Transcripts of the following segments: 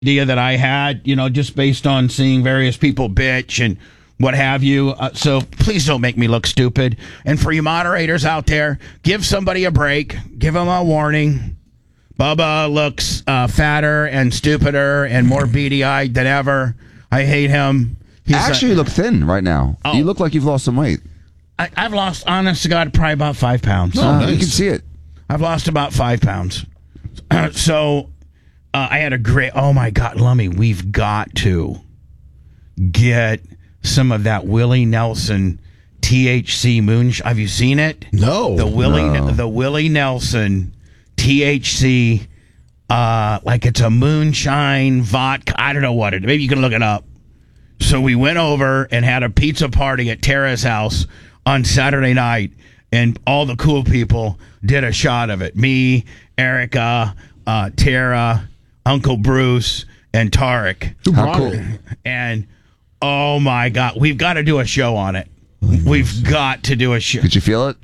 idea that I had, just based on seeing various people bitch and what have you. So please don't make me look stupid. And for you moderators out there, give somebody a break. Give them a warning. Bubba looks fatter and stupider and more beady-eyed than ever. I hate him. Actually, you look thin right now. Oh. You look like you've lost some weight. I've lost, honest to God, probably about 5 pounds. You can see it. I've lost about 5 pounds. So I had a great, oh my God, Lummy, we've got to get some of that Willie Nelson THC moonshine. Have you seen it? No. The Willie Nelson THC, like it's a moonshine vodka. I don't know what it is. Maybe you can look it up. So we went over and had a pizza party at Tara's house on Saturday night, and all the cool people did a shot of it. Me, Erica, Tara, Uncle Bruce, and Tarek. How cool. And oh my God, we've got to do a show on it. We've got to do a show. Did you feel it?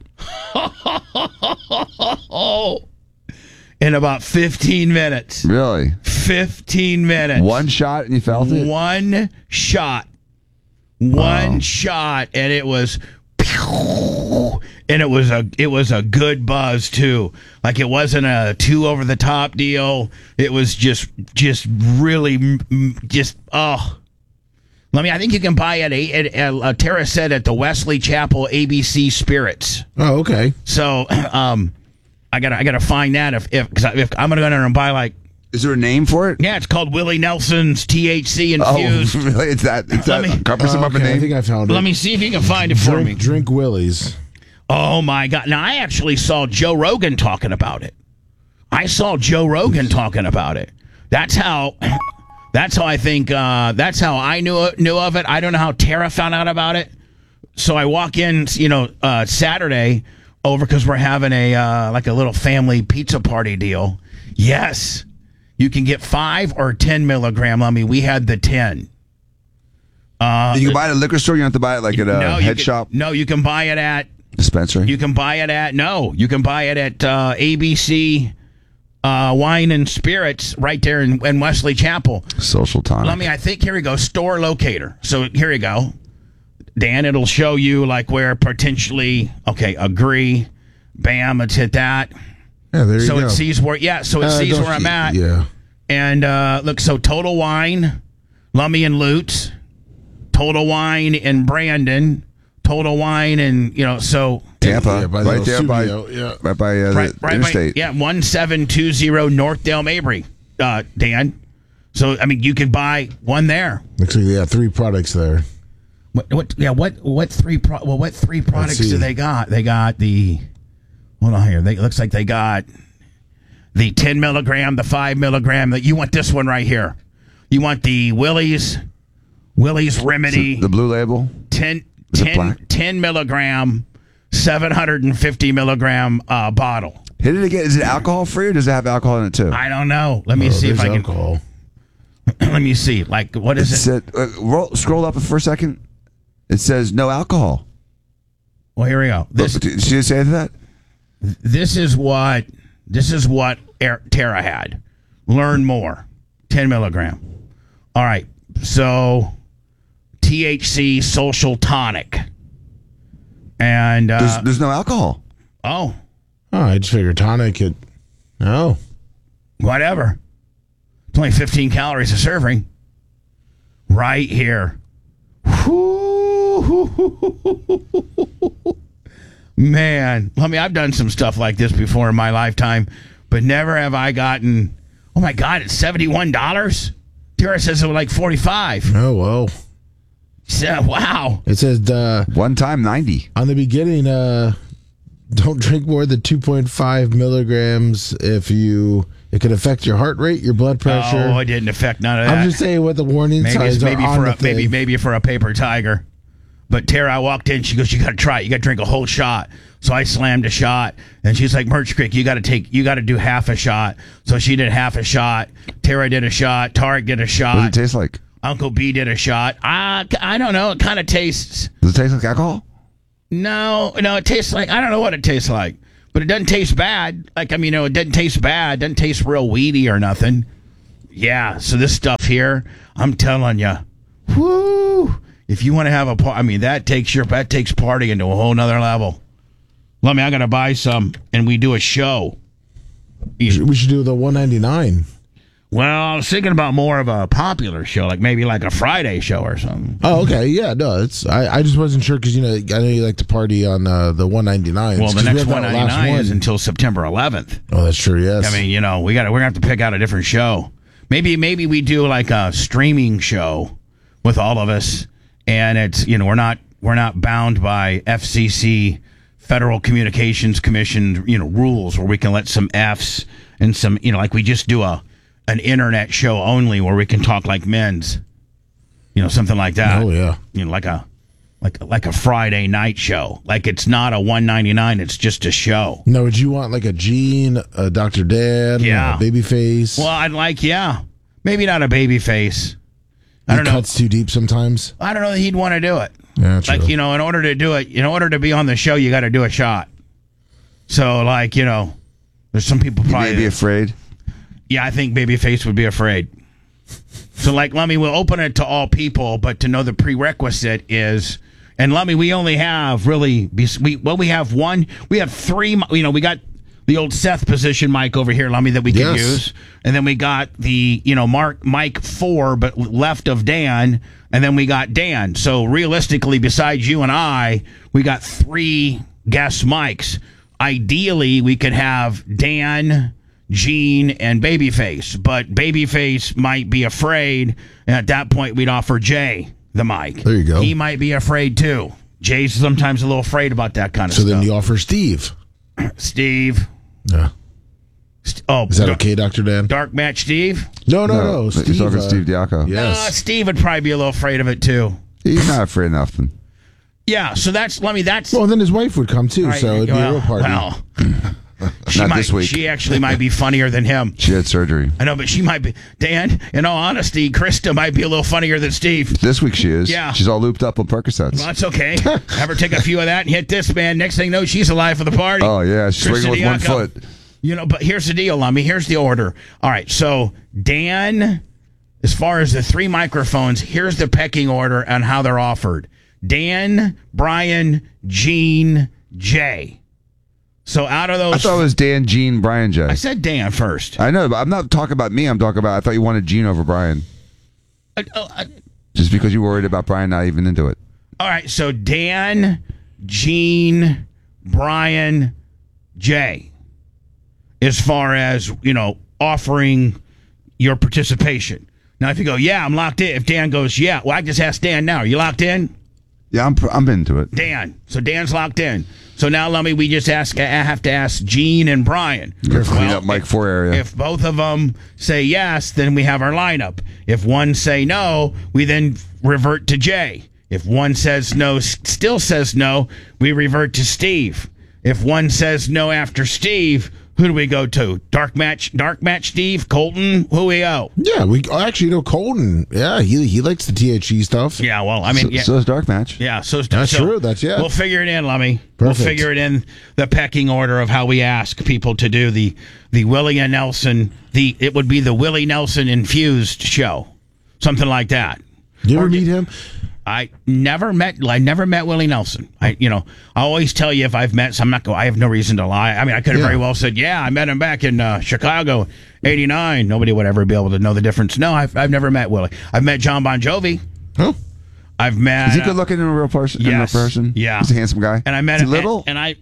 In about 15 minutes. Really? 15 minutes. One shot and you felt it? One shot. One shot, and it was, and it was a good buzz too. Like it wasn't a too over the top deal. It was just really oh. I think you can buy at Tara said at the Wesley Chapel ABC Spirits. Oh, okay. So I gotta find that if I'm gonna go down and buy like. Is there a name for it? Yeah, it's called Willie Nelson's THC infused. Oh, really? It's that cumbersome of a Okay, name? I think I found it. Let me see if you can find it for me. Drink Willies. Oh my God! Now I actually saw Joe Rogan talking about it. That's how I think. That's how I knew of it. I don't know how Tara found out about it. So I walk in, Saturday over because we're having a like a little family pizza party deal. Yes, you can get 5 or 10 milligram. We had the 10. You can buy it at a liquor store. You don't have to buy it like at a head shop. No, you can buy it at dispensary. You can buy it at ABC Wine and Spirits right there in Wesley Chapel. Social Tonic. I think here we go. Store locator. So here you go, Dan. It'll show you like where potentially. Okay, agree. Bam. Let's hit that. Yeah, there you so go. It sees where. Yeah. So it sees where I'm at. Yeah. And look. So Total Wine, Lummy and Lutz, Total Wine in Brandon. Total Wine and so Tampa, by right there by studio, right by the interstate. 1720 North Dale Mabry, Dan. So you could buy one there. Looks like 3 products there. What 3 products do they got? They got the hold on here. It looks like they got the 10 milligram, the 5 milligram. You want this one right here. You want the Willie's Remedy, So the blue label. 10 milligram, 750 milligram bottle. Hit it again. Is it alcohol free or does it have alcohol in it too? I don't know. Let me see if I can. Alcohol. Let me see. Like, what is it? Scroll up for a second. It says no alcohol. Well, here we go. Did she say that? This is what Tara had. Learn more. 10 milligram. All right. So THC Social Tonic. And there's no alcohol. Oh, I just figured tonic it. Oh, whatever. It's only 15 calories a serving. Right here. Man, I've done some stuff like this before in my lifetime, but never have I gotten. Oh my God, it's $71. Tara says it was like $45. oh well. So, wow. It says One time 90. on the beginning. Don't drink more than 2.5 milligrams it could affect your heart rate, your blood pressure. Oh, it didn't affect none of that. I'm just saying what the warning signs are on the thing. Maybe for a paper tiger. But Tara, I walked in. She goes, "You got to try it. You got to drink a whole shot." So I slammed a shot, and she's like, "Merch Creek, you got to do half a shot." So she did half a shot. Tara did a shot. Tarek did a shot. What does it taste like? Uncle B did a shot. I don't know. It kind of tastes. Does it taste like alcohol? No, it tastes like, I don't know what it tastes like, but it doesn't taste bad. Like, it doesn't taste bad. It doesn't taste real weedy or nothing. Yeah, so this stuff here, I'm telling you, whoo! If you want to have a party, I mean, that takes partying to a whole nother level. Let me, I got to buy some, and we do a show. We should do the $199. Well, I was thinking about more of a popular show, like maybe like a Friday show or something. Oh, okay, yeah, no, I just wasn't sure because I know you like to party on the $199. Well, the next $199 is until September 11th. Oh, that's true. Yes. I mean, we're gonna have to pick out a different show. Maybe we do like a streaming show with all of us, and it's we're not bound by FCC, Federal Communications Commission rules where we can let some Fs and some like we just do an internet show only where we can talk like men's, something like that. Oh yeah, like a Friday night show. Like it's not a $199, it's just a show. No, would you want like a Gene, a Dr. Dan, a Babyface? Well, I'd like maybe not a Babyface. I don't know. Cuts too deep sometimes. I don't know that he'd want to do it. Yeah, true. Like in order to do it, in order to be on the show, you got to do a shot. So like there's some people probably be afraid. Yeah, I think Babyface would be afraid. So, like, Lummy, we'll open it to all people, but to know the prerequisite is, and Lummy, we only have we have three, we got the old Seth position mic over here, Lummy, that we can use. And then we got the, Mike 4, but left of Dan, and then we got Dan. So, realistically, besides you and I, we got 3 guest mics. Ideally, we could have Dan, Gene, and Babyface, but Babyface might be afraid, and at that point we'd offer Jay the mic. There you go. He might be afraid too. Jay's sometimes a little afraid about that kind of stuff. So then you offer Steve. Steve. Yeah. Oh, is that okay, Dr. Dan? Dark Match Steve? No. Steve, you're talking Steve Diaco. Yes. Steve would probably be a little afraid of it too. He's not afraid of nothing. Yeah, so that's well, then his wife would come too, so it'd be a real party. Well, this week. She actually might be funnier than him. She had surgery. I know, but she might be. Dan, in all honesty, Krista might be a little funnier than Steve. This week she is. Yeah. She's all looped up on Percocets. Well, that's okay. Have her take a few of that and hit this, man. Next thing you know, she's alive for the party. Oh, yeah. She's swinging with one foot. But here's the deal, Lummy. Here's the order. All right, so Dan, as far as the 3 microphones, here's the pecking order on how they're offered. Dan, Brian, Gene, Jay. So out of those... I thought it was Dan, Gene, Brian, Jay. I said Dan first. I know, but I'm not talking about me. I'm talking about... I thought you wanted Gene over Brian. Just because you were worried about Brian not even into it. All right, so Dan, Gene, Brian, Jay. As far as, offering your participation. Now, if you go, yeah, I'm locked in. If Dan goes, yeah, well, I just asked Dan now. Are you locked in? Yeah, I'm into it. Dan. So Dan's locked in. So now, Lummy, we just have to ask Gene and Brian. Clean up Mike 4 area. If both of them say yes, then we have our lineup. If one say no, we then revert to Jay. If one says no, still says no, we revert to Steve. If one says no after Steve, who do we go to? Dark match Steve? Colton? Who we go? Yeah, we actually know Colton. Yeah, he likes the THE stuff. Yeah, well, I mean... So is Dark Match. Yeah, that's true. We'll figure it in, Lummy. Perfect. We'll figure it in the pecking order of how we ask people to do the Willie and Nelson... It would be the Willie Nelson infused show. Something like that. Did you ever meet him? I never met Willie Nelson. I always tell you if I've met. I have no reason to lie. I mean, I could have very well said, yeah, I met him back in Chicago, '89. Nobody would ever be able to know the difference. No, I've never met Willie. I've met John Bon Jovi. Huh? I've met. Is he good looking in a real person? Yes. In real person? Yeah. He's a handsome guy. And I met him. Little. And I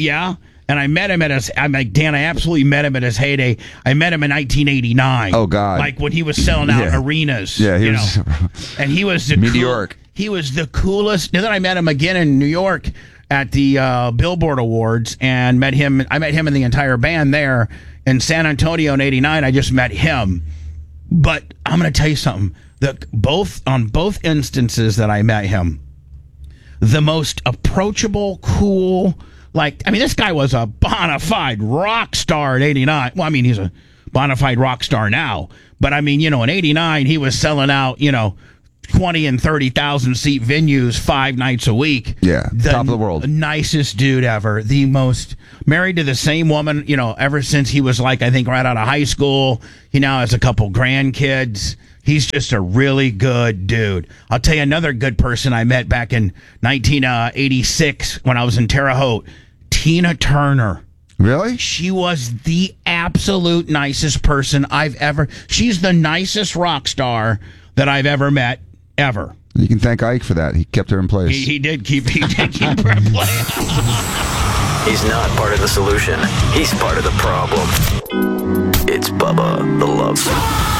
met him at his. I'm like, Dan, I absolutely met him at his heyday. I met him in 1989. Oh God! Like when he was selling out arenas. Yeah, he was. And he was the meteoric. He was the coolest. Now that I met him again in New York at the Billboard Awards and met him. I met him and the entire band there in San Antonio in '89. I just met him. But I'm going to tell you something. On both instances that I met him, the most approachable, cool. This guy was a bona fide rock star at '89. Well, I mean, he's a bona fide rock star now. But I mean, in '89, he was selling out, 20 and 30,000 seat venues 5 nights a week. Yeah, top of the world. Nicest dude ever. The most married to the same woman, ever since he was like, I think, right out of high school. He now has a couple grandkids. He's just a really good dude. I'll tell you another good person I met back in 1986 when I was in Terre Haute. Tina Turner. Really? She was the absolute nicest person I've ever. She's the nicest rock star that I've ever met, ever. You can thank Ike for that. He kept her in place. He did keep her in place. He's not part of the solution. He's part of the problem. It's Bubba the Love Song.